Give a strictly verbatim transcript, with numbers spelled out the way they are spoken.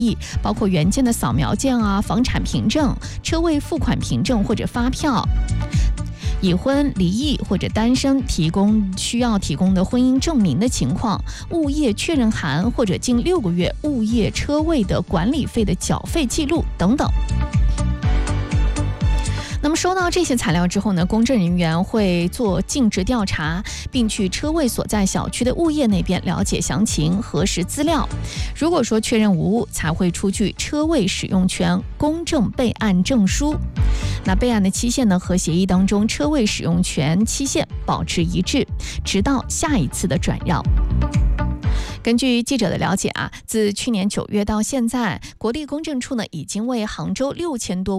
包括原件的扫描件啊、房产凭证、车位付款凭证或者发票。已婚、离异或者单身提供需要提供的婚姻证明的情况、物业确认函或者近六个月物业车位的管理费的缴费记录等等。那么收到这些材料之后呢，公证人员会做尽职调查，并去车位所在小区的物业那边了解详情，核实资料。如果说确认无误，才会出具车位使用权公证备案证书。那备案的期限呢，和协议当中车位使用权期限保持一致，直到下一次的转让。根据记者的了解啊，自去年九月到现在，国地公证处呢已经为杭州六千多